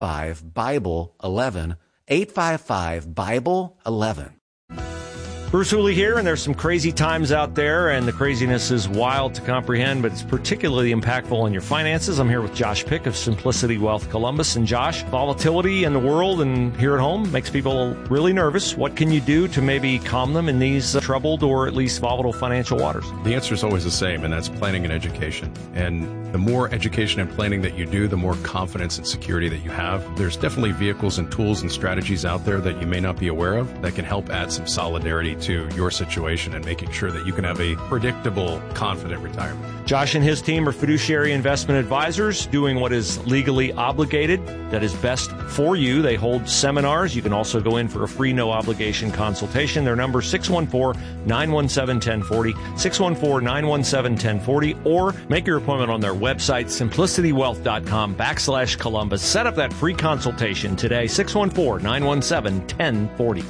Bible 11, 855 Bible 11. Bruce Hooley here, and there's some crazy times out there, and the craziness is wild to comprehend, but it's particularly impactful on your finances. I'm here with Josh Pick of Simplicity Wealth Columbus. And Josh, volatility in the world and here at home makes people really nervous. What can you do to maybe calm them in these troubled or at least volatile financial waters? The answer is always the same, and that's planning and education. And the more education and planning that you do, the more confidence and security that you have. There's definitely vehicles and tools and strategies out there that you may not be aware of that can help add some solidarity to your situation and making sure that you can have a predictable, confident retirement. Josh and his team are fiduciary investment advisors doing what is legally obligated, that is best for you. They hold seminars. You can also go in for a free, no-obligation consultation. Their number is 614-917-1040, 614-917-1040, or make your appointment on their website, simplicitywealth.com/Columbus. Set up that free consultation today, 614-917-1040.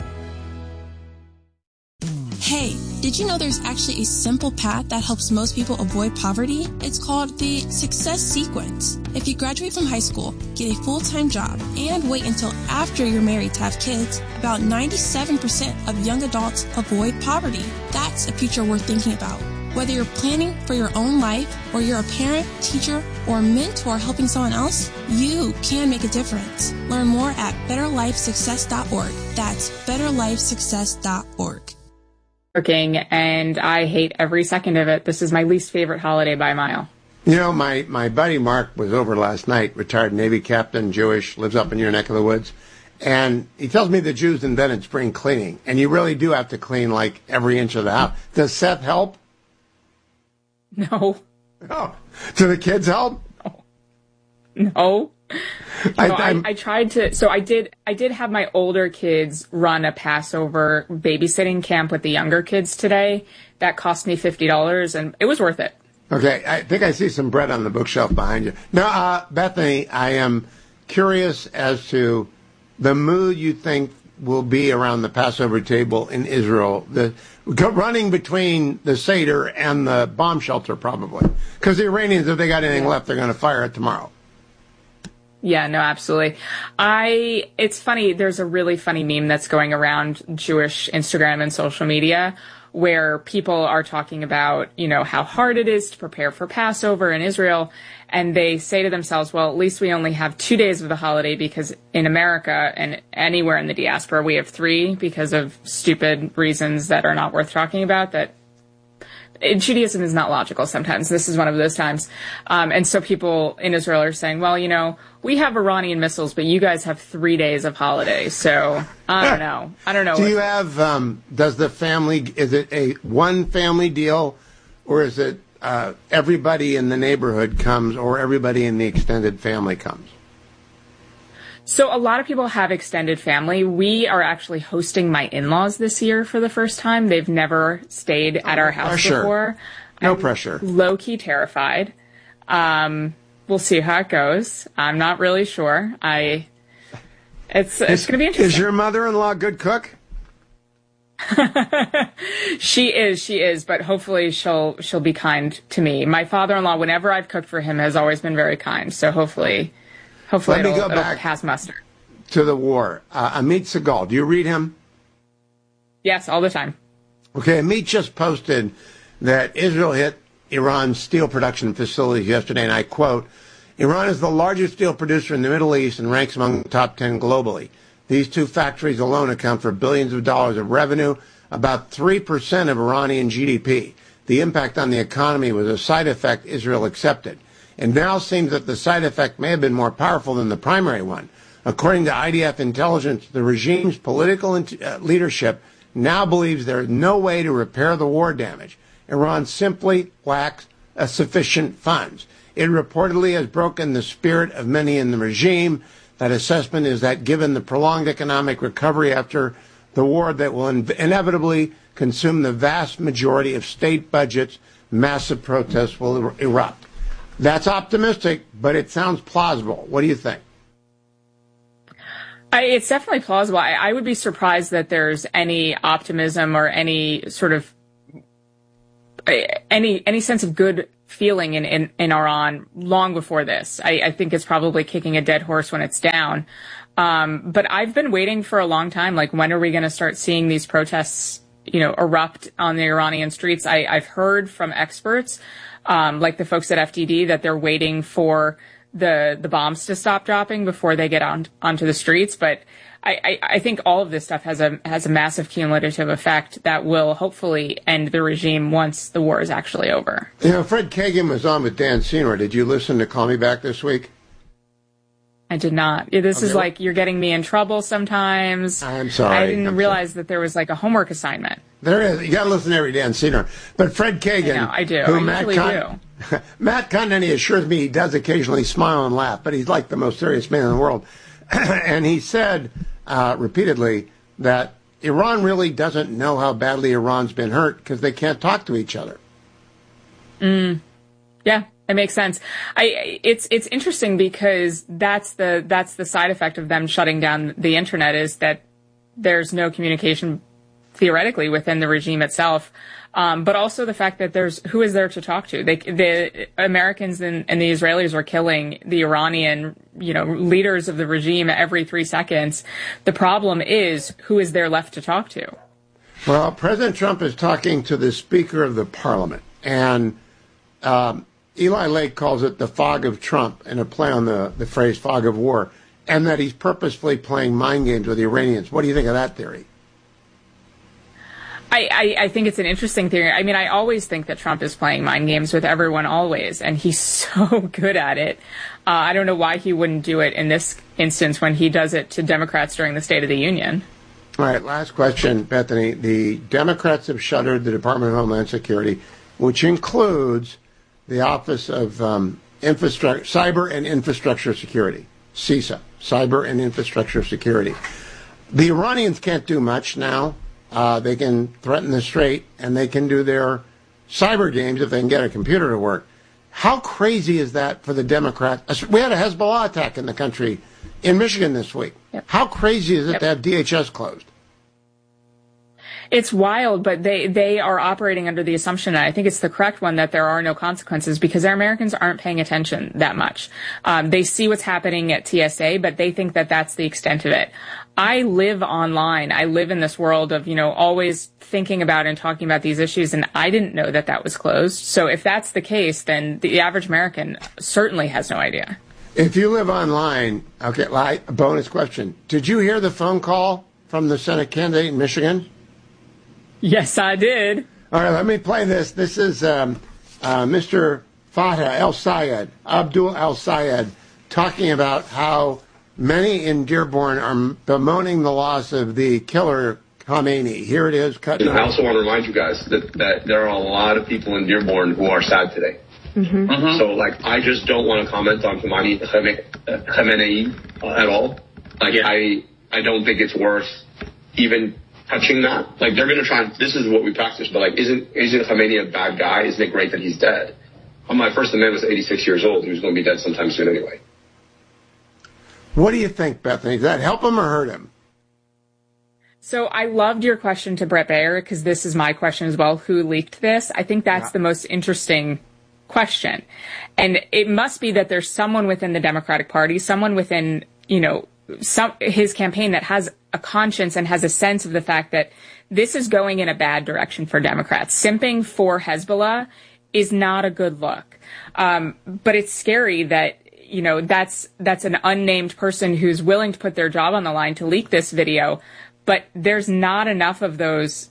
Hey, did you know there's actually a simple path that helps most people avoid poverty? It's called the Success Sequence. If you graduate from high school, get a full-time job, and wait until after you're married to have kids, about 97% of young adults avoid poverty. That's a future worth thinking about. Whether you're planning for your own life, or you're a parent, teacher, or mentor helping someone else, you can make a difference. Learn more at betterlifesuccess.org. That's betterlifesuccess.org. Working, and I hate every second of it. This is my least favorite holiday by a mile. You know, my buddy Mark was over last night, retired Navy captain, Jewish, lives up in your neck of the woods, and he tells me the Jews invented spring cleaning, and you really do have to clean like every inch of the house. Does Seth help? No. Oh. Do the kids help? No. I tried to. So I did have my older kids run a Passover babysitting camp with the younger kids today. That cost me $50, and it was worth it. Okay, I think I see some bread on the bookshelf behind you. Now, Bethany, I am curious as to the mood you think will be around the Passover table in Israel. Running between the Seder and the bomb shelter, probably, because the Iranians, if they got anything left, they're going to fire it tomorrow. Yeah, no, absolutely. It's funny, there's a really funny meme that's going around Jewish Instagram and social media where people are talking about, you know, how hard it is to prepare for Passover in Israel. And they say to themselves, well, at least we only have 2 days of the holiday, because in America and anywhere in the diaspora, we have 3 because of stupid reasons that are not worth talking about. That Judaism is not logical sometimes. This is one of those times. And so people in Israel are saying, well, you know, we have Iranian missiles, but you guys have 3 days of holiday. So I don't know. Do you have, does the family, is it a one family deal, or is it everybody in the neighborhood comes, or everybody in the extended family comes? So a lot of people have extended family. We are actually hosting my in-laws this year for the first time. They've never stayed at our house before. No pressure. Low-key terrified. We'll see how it goes. I'm not really sure. It's going to be interesting. Is your mother-in-law a good cook? She is, but hopefully she'll be kind to me. My father-in-law, whenever I've cooked for him, has always been very kind. So hopefully Let me go back pass muster. To the war. Amit Segal, do you read him? Yes, all the time. Okay, Amit just posted that Israel hit Iran's steel production facilities yesterday, and I quote, Iran is the largest steel producer in the Middle East and ranks among the top 10 globally. These 2 factories alone account for billions of dollars of revenue, about 3% of Iranian GDP. The impact on the economy was a side effect Israel accepted. It now seems that the side effect may have been more powerful than the primary one. According to IDF intelligence, the regime's political leadership now believes there is no way to repair the war damage. Iran simply lacks sufficient funds. It reportedly has broken the spirit of many in the regime. That assessment is that given the prolonged economic recovery after the war that will inevitably consume the vast majority of state budgets, massive protests will erupt. That's optimistic, but it sounds plausible. What do you think? It's definitely plausible. I would be surprised that there's any optimism or any sort of any sense of good feeling in Iran long before this. I think it's probably kicking a dead horse when it's down. But I've been waiting for a long time. Like, when are we going to start seeing these protests, erupt on the Iranian streets? I've heard from experts, like the folks at FDD, that they're waiting for the bombs to stop dropping before they get onto the streets. But I think all of this stuff has a massive cumulative effect that will hopefully end the regime once the war is actually over. Fred Kagan was on with Dan Senor. Did you listen to Call Me Back this week? I did not. This is like, you're getting me in trouble sometimes. I'm sorry. I didn't realize that there was like a homework assignment. There is. You got to listen to every Dan Senor. But Fred Kagan, I do. who I usually do. Matt Continenty assures me he does occasionally smile and laugh, but he's like the most serious man in the world. And he said repeatedly that Iran really doesn't know how badly Iran's been hurt because they can't talk to each other. Yeah, it makes sense. It's interesting because that's the side effect of them shutting down the internet, is that there's no communication theoretically within the regime itself. But also the fact that who is there to talk to? The Americans and the Israelis are killing the Iranian, leaders of the regime every 3 seconds. The problem is, who is there left to talk to? Well, President Trump is talking to the Speaker of the Parliament, and Eli Lake calls it the fog of Trump, and a play on the phrase fog of war, and that he's purposefully playing mind games with the Iranians. What do you think of that theory? I think it's an interesting theory. I mean, I always think that Trump is playing mind games with everyone always, and he's so good at it. I don't know why he wouldn't do it in this instance when he does it to Democrats during the State of the Union. All right, last question, Bethany. The Democrats have shuttered the Department of Homeland Security, which includes the Office of Cyber and Infrastructure Security, CISA, Cyber and Infrastructure Security. The Iranians can't do much now. They can threaten the Strait, and they can do their cyber games if they can get a computer to work. How crazy is that for the Democrats? We had a Hezbollah attack in the country in Michigan this week. Yep. How crazy is it to have DHS closed? It's wild, but they are operating under the assumption, and I think it's the correct one, that there are no consequences because our Americans aren't paying attention that much. They see what's happening at TSA, but they think that that's the extent of it. I live online. I live in this world of, always thinking about and talking about these issues, and I didn't know that was closed. So if that's the case, then the average American certainly has no idea. If you live online, okay, bonus question. Did you hear the phone call from the Senate candidate in Michigan? Yes, I did. All right, let me play this. This is Mr. Fatah El-Sayed, Abdul El-Sayed, talking about how many in Dearborn are bemoaning the loss of the killer Khamenei. Here it is. I also want to remind you guys that there are a lot of people in Dearborn who are sad today. Mm-hmm. Mm-hmm. So, I just don't want to comment on Khamenei at all. I don't think it's worth even touching that. They're going to try and, this is what we practice, but isn't Khamenei a bad guy? Isn't it great that he's dead? My first amendment was 86 years old. He was going to be dead sometime soon anyway. What do you think, Bethany? Does that help him or hurt him? So I loved your question to Bret Baier, because this is my question as well. Who leaked this? I think that's the most interesting question. And it must be that there's someone within the Democratic Party, someone within, his campaign that has a conscience and has a sense of the fact that this is going in a bad direction for Democrats. Simping for Hezbollah is not a good look. But it's scary that that's an unnamed person who's willing to put their job on the line to leak this video, but there's not enough of those,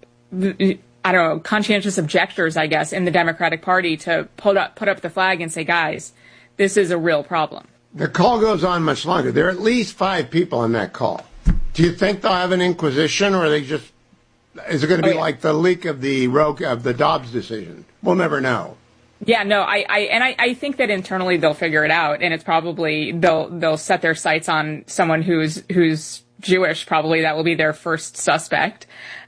conscientious objectors, I guess, in the Democratic Party to put up the flag and say, guys, this is a real problem. The call goes on much longer. There are at least 5 people on that call. Do you think they'll have an inquisition, or is it going to be like the leak of the Dobbs decision? We'll never know. Yeah, no, I think that internally they'll figure it out, and it's probably they'll set their sights on someone who's Jewish. Probably that will be their first suspect.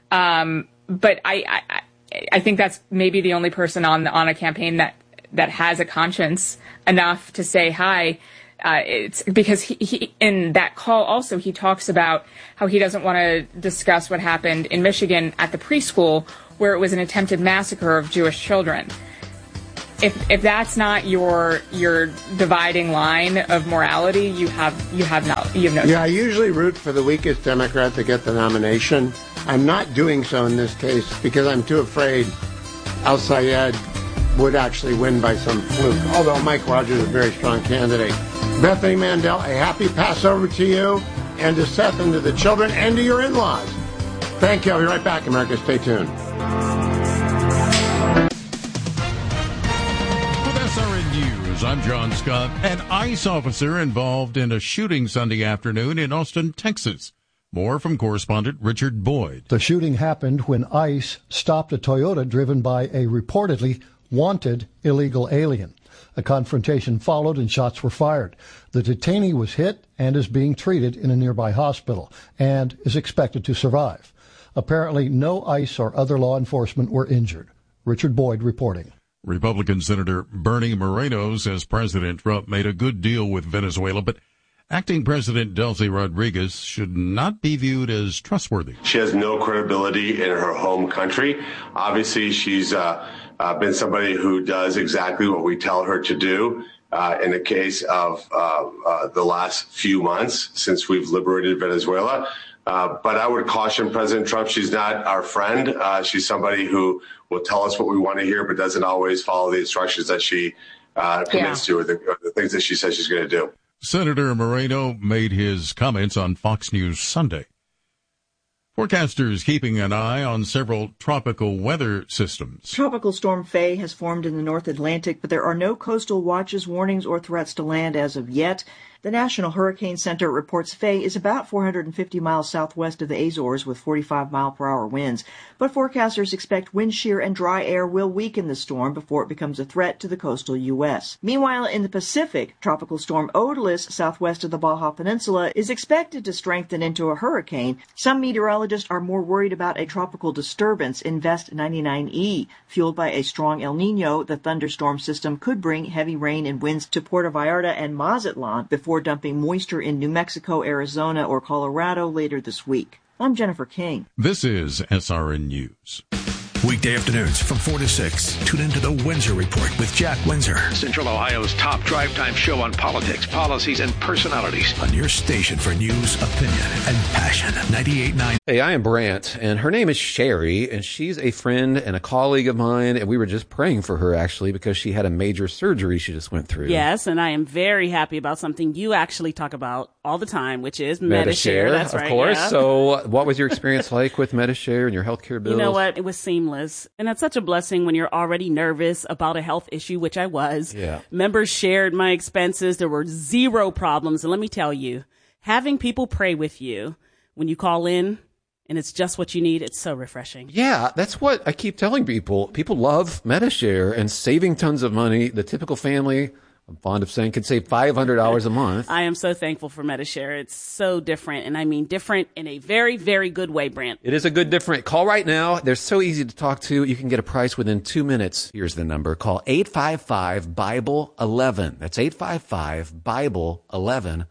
But I think that's maybe the only person on a campaign that has a conscience enough to say hi. It's because he in that call also he talks about how he doesn't want to discuss what happened in Michigan at the preschool where it was an attempted massacre of Jewish children. if that's not your dividing line of morality, you have no. Yeah, I usually root for the weakest Democrat to get the nomination. I'm not doing so in this case because I'm too afraid Al-Sayed would actually win by some fluke, although Mike Rogers is a very strong candidate. Bethany Mandel, a happy Passover to you and to Seth and to the children and to your in-laws. Thank you. I'll be right back, America. Stay tuned. With SRN News, I'm John Scott. An ICE officer involved in a shooting Sunday afternoon in Austin, Texas. More from correspondent Richard Boyd. The shooting happened when ICE stopped a Toyota driven by a reportedly wanted illegal alien. A confrontation followed and shots were fired. The detainee was hit and is being treated in a nearby hospital and is expected to survive. Apparently, no ICE or other law enforcement were injured. Richard Boyd reporting. Republican Senator Bernie Moreno says President Trump made a good deal with Venezuela, but acting President Delcy Rodriguez should not be viewed as trustworthy. She has no credibility in her home country. Obviously, she's been somebody who does exactly what we tell her to do. In the case of the last few months since we've liberated Venezuela. But I would caution President Trump, she's not our friend. She's somebody who will tell us what we want to hear, but doesn't always follow the instructions that she commits to or the things that she says she's going to do. Senator Moreno made his comments on Fox News Sunday. Forecasters keeping an eye on several tropical weather systems. Tropical Storm Faye has formed in the North Atlantic, but there are no coastal watches, warnings, or threats to land as of yet. The National Hurricane Center reports Faye is about 450 miles southwest of the Azores with 45-mile-per-hour winds. But forecasters expect wind shear and dry air will weaken the storm before it becomes a threat to the coastal U.S. Meanwhile, in the Pacific, Tropical Storm Odalys, southwest of the Baja Peninsula, is expected to strengthen into a hurricane. Some meteorologists are more worried about a tropical disturbance, Invest 99E. Fueled by a strong El Niño, the thunderstorm system could bring heavy rain and winds to Puerto Vallarta and Mazatlan before dumping moisture in New Mexico, Arizona, or Colorado later this week. I'm Jennifer King. This is SRN News. Weekday afternoons from 4 to 6. Tune into the Windsor Report with Jack Windsor. Central Ohio's top drive time show on politics, policies, and personalities. On your station for news, opinion, and passion. 98.9. Hey, I am Brant, and her name is Sherry, and she's a friend and a colleague of mine, and we were just praying for her, actually, because she had a major surgery she just went through. Yes, and I am very happy about something you actually talk about all the time, which is Medi-Share. That's right, of course. Yeah. So what was your experience like with Medi-Share and your healthcare bills? You know what? It was seamless. And that's such a blessing when you're already nervous about a health issue, which I was. Yeah. Members shared my expenses. There were zero problems. And let me tell you, having people pray with you when you call in and it's just what you need, it's so refreshing. Yeah, that's what I keep telling people. People love Medi-Share and saving tons of money. The typical family, I'm fond of saying, could save $500 a month. I am so thankful for Medi-Share. It's so different, and I mean different in a very, very good way, Brant. It is a good different. Call right now. They're so easy to talk to. You can get a price within 2 minutes. Here's the number. Call 855-BIBLE-11. That's 855-BIBLE-11.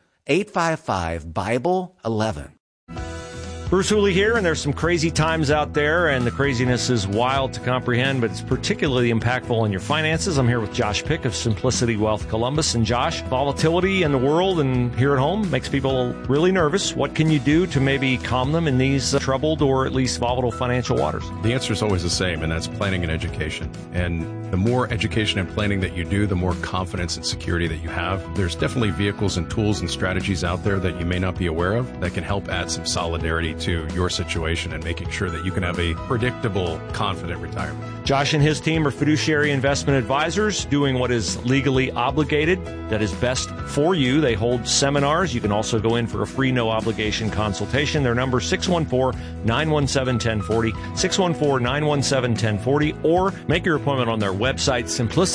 855-BIBLE-11. Bruce Hooley here, and there's some crazy times out there, and the craziness is wild to comprehend, but it's particularly impactful on your finances. I'm here with Josh Pick of Simplicity Wealth Columbus. And Josh, volatility in the world and here at home makes people really nervous. What can you do to maybe calm them in these troubled or at least volatile financial waters? The answer is always the same, and that's planning and education. And the more education and planning that you do, the more confidence and security that you have. There's definitely vehicles and tools and strategies out there that you may not be aware of that can help add some solidarity to your situation and making sure that you can have a predictable, confident retirement. Josh and his team are fiduciary investment advisors doing what is legally obligated, that is best for you. They hold seminars. You can also go in for a free, no-obligation consultation. Their number is 614-917-1040, 614-917-1040, or make your appointment on their website,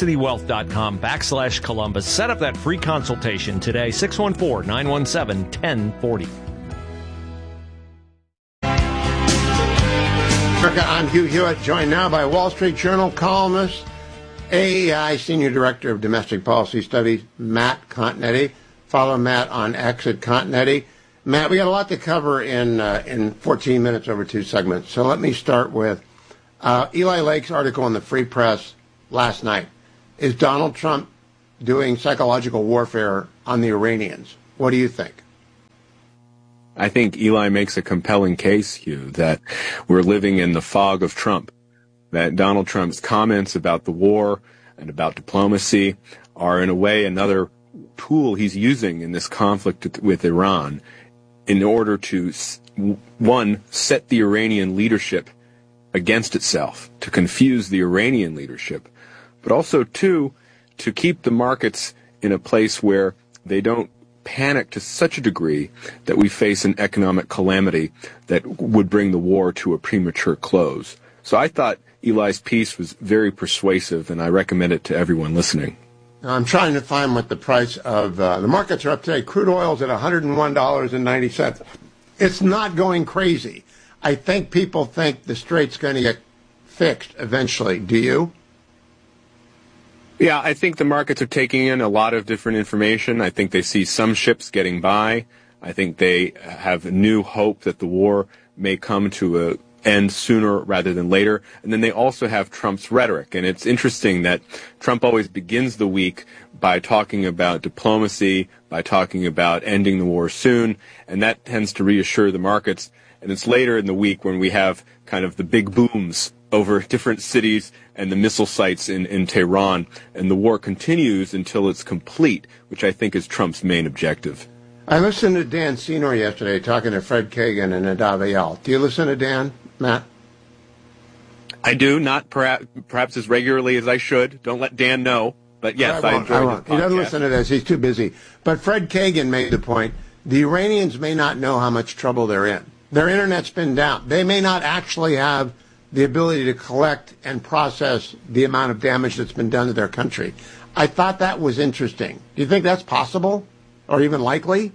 simplicitywealth.com/Columbus. Set up that free consultation today, 614-917-1040. I'm Hugh Hewitt, joined now by Wall Street Journal columnist, AEI Senior Director of Domestic Policy Studies, Matt Continetti. Follow Matt on X at Continetti. Matt, we got a lot to cover in 14 minutes over 2 segments. So let me start with Eli Lake's article in the Free Press last night. is Donald Trump doing psychological warfare on the Iranians? What do you think? I think Eli makes a compelling case, Hugh, that we're living in the fog of Trump, that Donald Trump's comments about the war and about diplomacy are, in a way, another tool he's using in this conflict with Iran in order to, one, set the Iranian leadership against itself, to confuse the Iranian leadership, but also, two, to keep the markets in a place where they don't panic to such a degree that we face an economic calamity that would bring the war to a premature close. So I thought Eli's piece was very persuasive, and I recommend it to everyone listening. I'm trying to find what the price of the markets are up today. Crude oil's at $101.90. It's not going crazy. I think people think the strait's going to get fixed eventually. Do you? Yeah, I think the markets are taking in a lot of different information. I think they see some ships getting by. I think they have new hope that the war may come to an end sooner rather than later. And then they also have Trump's rhetoric. And it's interesting that Trump always begins the week by talking about diplomacy, by talking about ending the war soon. And that tends to reassure the markets. And it's later in the week when we have kind of the big booms over different cities and the missile sites in Tehran, and the war continues until it's complete, which I think is Trump's main objective. I listened to Dan Senor yesterday talking to Fred Kagan and Nadav Eyal. Do you listen to Dan, Matt? I do, not perhaps as regularly as I should. Don't let Dan know, but yes, I enjoy the podcast. He doesn't listen to this. He's too busy. But Fred Kagan made the point, the Iranians may not know how much trouble they're in. Their internet's been down. They may not actually have the ability to collect and process the amount of damage that's been done to their country. I thought that was interesting. Do you think that's possible or even likely?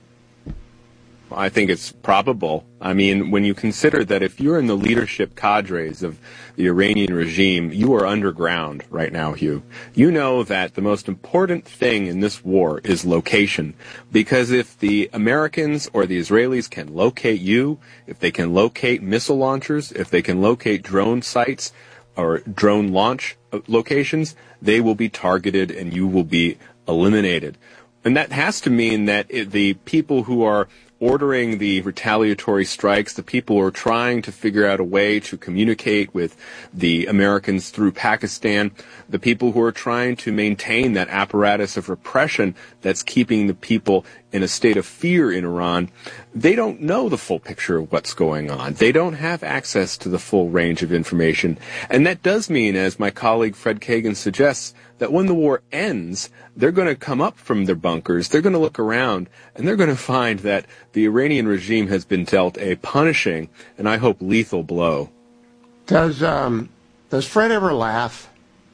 I think it's probable. I mean, when you consider that if you're in the leadership cadres of the Iranian regime, you are underground right now, Hugh. You know that the most important thing in this war is location. Because if the Americans or the Israelis can locate you, if they can locate missile launchers, if they can locate drone sites or drone launch locations, they will be targeted and you will be eliminated. And that has to mean that the people who are ordering the retaliatory strikes, the people who are trying to figure out a way to communicate with the Americans through Pakistan, the people who are trying to maintain that apparatus of repression that's keeping the people in a state of fear in Iran, they don't know the full picture of what's going on. They don't have access to the full range of information. And that does mean, as my colleague Fred Kagan suggests, that when the war ends, they're going to come up from their bunkers, they're going to look around, and they're going to find that the Iranian regime has been dealt a punishing, and I hope lethal blow. Does Fred ever laugh?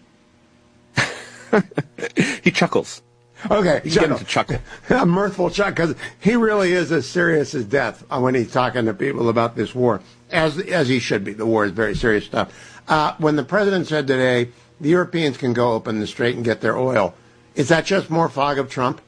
He chuckles. Okay, you get him to chuckle. A mirthful chuckle, because he really is as serious as death when he's talking to people about this war, as he should be. The war is very serious stuff. When the president said today, the Europeans can go open the strait and get their oil, is that just more fog of Trump?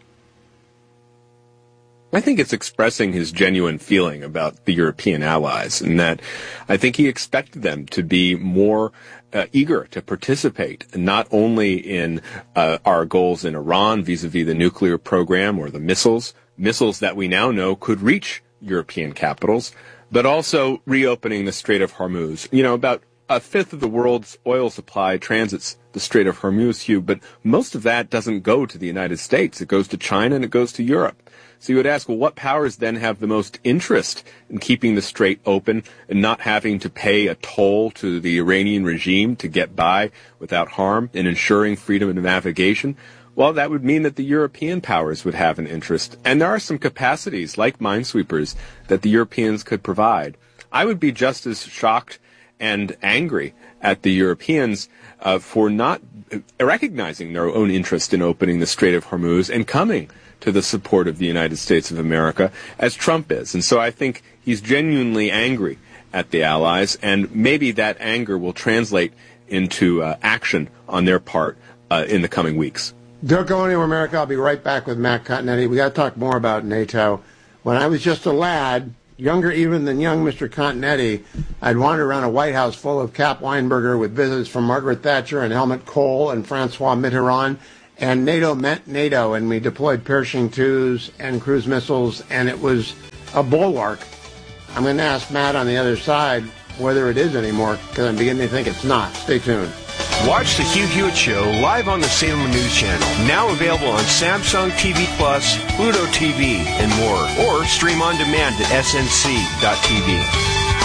I think it's expressing his genuine feeling about the European allies, and that I think he expected them to be more eager to participate, not only in our goals in Iran vis-a-vis the nuclear program or the missiles that we now know could reach European capitals, but also reopening the Strait of Hormuz. You know, about a fifth of the world's oil supply transits the Strait of Hormuz, Hugh, but most of that doesn't go to the United States. It goes to China and it goes to Europe. So you would ask, well, what powers then have the most interest in keeping the strait open and not having to pay a toll to the Iranian regime to get by without harm and ensuring freedom of navigation? Well, that would mean that the European powers would have an interest. And there are some capacities, like minesweepers, that the Europeans could provide. I would be just as shocked and angry at the Europeans for not recognizing their own interest in opening the Strait of Hormuz and coming to the support of the United States of America, as Trump is. And so I think he's genuinely angry at the allies, and maybe that anger will translate into action on their part in the coming weeks. Don't go anywhere, America. I'll be right back with Matt Continetti. We got to talk more about NATO. When I was just a lad, younger even than young Mr. Continetti, I'd wander around a White House full of Cap Weinberger with visits from Margaret Thatcher and Helmut Kohl and Francois Mitterrand. And NATO meant NATO, and we deployed Pershing 2s and cruise missiles, and it was a bulwark. I'm going to ask Matt on the other side whether it is anymore, because I'm beginning to think it's not. Stay tuned. Watch the Hugh Hewitt Show live on the Salem News Channel. Now available on Samsung TV Plus, Pluto TV, and more. Or stream on demand at snc.tv.